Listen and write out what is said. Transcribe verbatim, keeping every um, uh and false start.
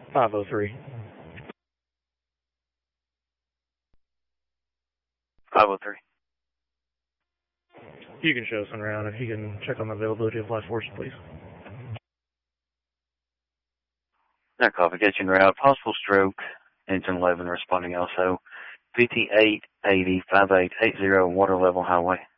five oh three. five oh three. You can show us around if you can check on the availability of life force, please. No copy. Getting route. Possible stroke. Engine eleven responding also. fifty-eight eighty, fifty-eight eighty, water level highway.